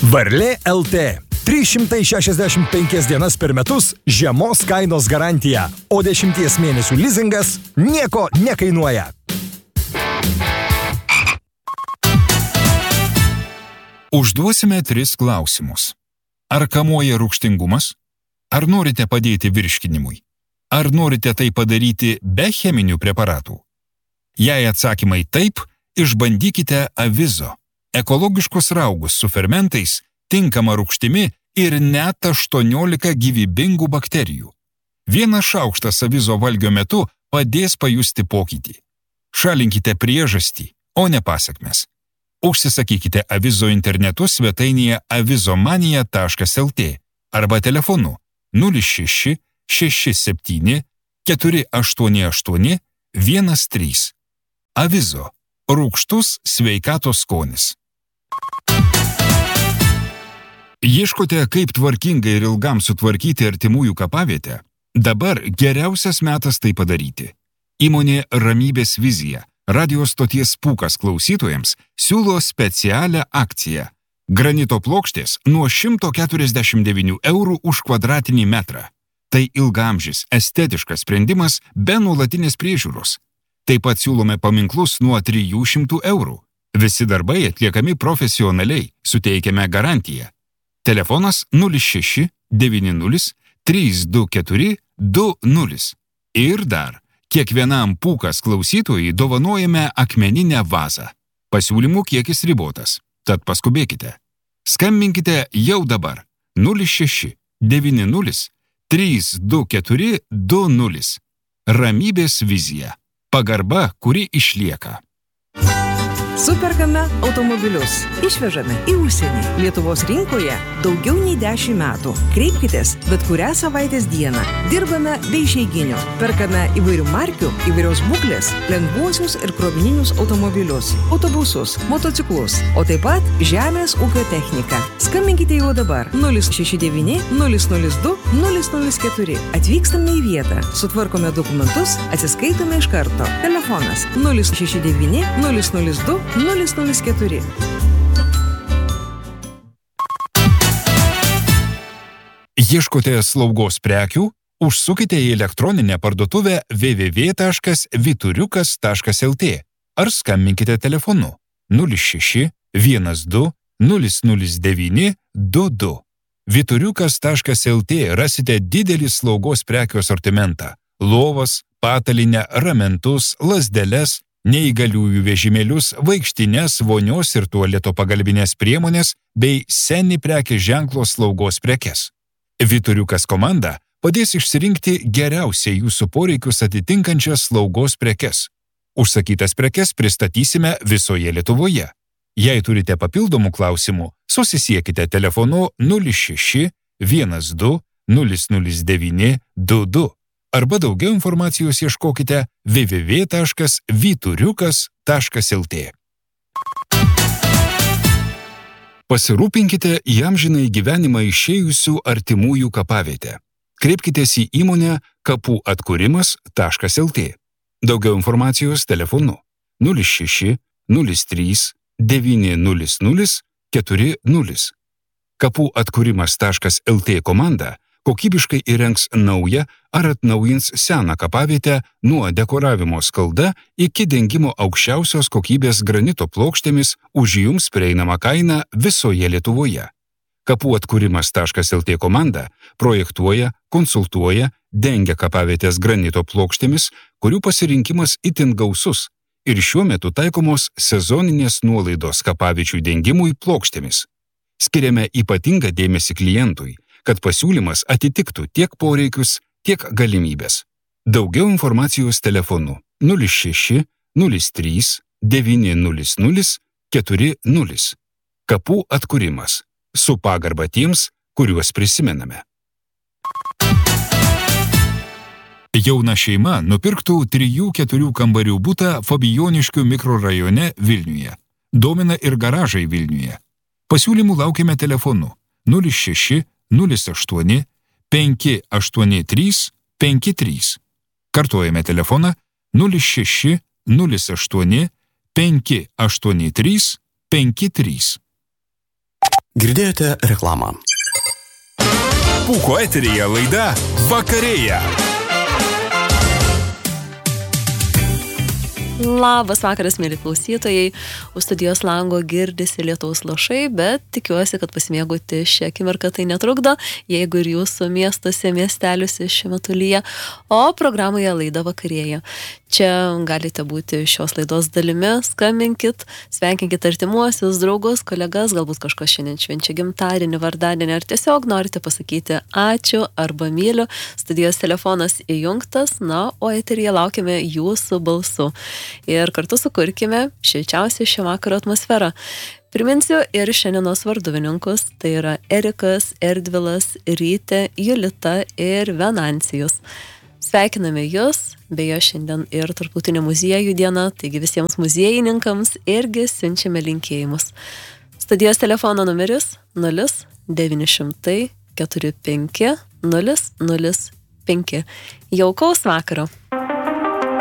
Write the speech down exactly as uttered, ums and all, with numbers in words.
Varlė L T. trys šimtai šešiasdešimt penkias dienas per metus žemos kainos garantija, o dešimties mėnesių lizingas nieko nekainuoja. Užduosime tris klausimus. Ar kamuoja rūgštingumas? Ar norite padėti virškinimui? Ar norite tai padaryti be cheminių preparatų? Jei atsakymai taip, išbandykite Avizo. Ekologiškus raugus su fermentais, tinkama rūgštimi ir net aštuoniolika gyvybingų bakterijų. Vienas šaukštas Avizo valgio metu padės pajusti pokytį. Šalinkite priežastį, o ne pasekmes. Užsisakykite Avizo internetu svetainėje avizomanija taškas el tė arba telefonu nulis šeši šeši septyni keturi aštuoni aštuoni vienas trys. Avizo. Rūgštus sveikatos skonis. Ieškote, kaip tvarkingai ir ilgam sutvarkyti artimųjų kapavietę? Dabar geriausias metas tai padaryti. Įmonė Ramybės vizija, radio stoties Pūkas klausytojams, siūlo specialią akciją. Granito plokštės nuo šimto keturiasdešimt devynių eurų už kvadratinį metrą. Tai ilgaamžis, estetiškas sprendimas be nuolatinės priežiūros. Taip pat siūlome paminklus nuo trijų šimtų eurų. Visi darbai atliekami profesionaliai, suteikiame garantiją. Telefonas nulis šeši devyni nulis trys du keturi du nulis. Ir dar, kiekvienam Pūkas klausytojui dovanojame akmeninę vazą. Pasiūlymų kiekis ribotas, tad paskubėkite. Skambinkite jau dabar nulis šeši devyni nulis trys du keturi du nulis. Ramybės vizija. Pagarba, kuri išlieka. Superkame automobilius. Išvežame į užsienį. Lietuvos rinkoje daugiau nei dešimt metų. Kreipkitės bet kurią savaitės dieną. Dirbame be išeiginių. Perkame įvairių markių, įvairios būklės, lengvuosius ir krovininius automobilius, autobusus, motociklus, o taip pat žemės ūkio techniką. Skambinkite jau dabar nulis šeši devyni nulis nulis du nulis nulis keturi. Atvykstame į vietą, sutvarkome dokumentus, atsiskaitome iš karto. Telefonas nulis šeši devyni nulis nulis du nulis nulis keturi. Ieškote slaugos prekių? Užsukite į elektroninę parduotuvę w w w taškas vyturiukas taškas el tė ar skambinkite telefonu nulis šeši vienas du nulis nulis devyni du du. vyturiukas taškas el tė rasite didelį slaugos prekių asortimentą: lovas, patalinę, ramentus, lazdeles, neįgaliųjų vežimėlius, vaikštines, vonios ir tualeto pagalbinės priemonės bei seni prekės ženklo slaugos prekes. Vyturiukas komanda padės išsirinkti geriausiai jūsų poreikius atitinkančias slaugos prekes. Užsakytas prekes pristatysime visoje Lietuvoje. Jei turite papildomų klausimų, susisiekite telefonu nulis šeši vienas du nulis nulis devyni du du. Arba daugiau informacijos ieškokite w w w taškas vyturiukas taškas el tė. Pasirūpinkite į amžinai gyvenimą išėjusių artimųjų kapavietę. Kreipkitės į įmonę kapų atkūrimas taškas el tė. Daugiau informacijos telefonu nulis šeši nulis trys devyni nulis nulis keturi nulis. kapų atkūrimas taškas el tė komanda kokybiškai įrengs naują ar atnaujins seną kapavietę nuo dekoravimo skalda iki dengimo aukščiausios kokybės granito plokštėmis už jums prieinamą kainą visoje Lietuvoje. kapų atkūrimas taškas el tė komanda projektuoja, konsultuoja, dengia kapavietės granito plokštėmis, kurių pasirinkimas itin gausus ir šiuo metu taikomos sezoninės nuolaidos kapaviečių dengimui plokštėmis. Skiriame ypatingą dėmesį klientui, kad pasiūlymas atitiktų tiek poreikius, tiek galimybės. Daugiau informacijos telefonu nulis šeši nulis trys devyni nulis nulis keturi nulis. Kapų atkūrimas. Su pagarba tiems, kuriuos prisimename. Jauna šeima nupirktų trijų keturių kambarių butą Fabijoniškių mikrorajone Vilniuje. Domina ir garažai Vilniuje. Pasiūlymų laukiame telefonu nulis šeši nulis aštuoni penki aštuoni trys penki trys. Kartuojame telefoną nulis šeši nulis aštuoni penki aštuoni trys penki trys. Girdėjote reklamą. Pūko eteryje laida Vakarėja. Labas vakaras, mėly klausytojai. Už studijos lango girdisi lietaus lašai, bet tikiuosi, kad pasimėgauti šią akimirką tai netrukdo, jeigu ir jūsų miestuose, miesteliuose šiuo metu lyja, o programoje laida Vakarėja. Čia galite būti šios laidos dalimi, skambinkit, sveikinkit artimuosius, draugus, kolegas, galbūt kažkas šiandien švenčia gimtadienį, vardadienį, ar tiesiog norite pasakyti ačiū arba myliu. Studijos telefonas įjungtas, na, o eteryje laukiame jūsų balsų. Ir kartu sukurkime šilčiausią šio vakaro atmosferą. Priminsiu ir šiandienos varduvininkus, tai yra Erikas, Erdvilas, Rytė, Julita ir Venancijus. Sveikiname jūs, beje šiandien ir Tarptautinė muziejų diena, taigi visiems muziejininkams irgi siunčiame linkėjimus. Studijos telefono numeris nulis devyni šimtai keturi penki nulis nulis penki. Jaukaus vakaro.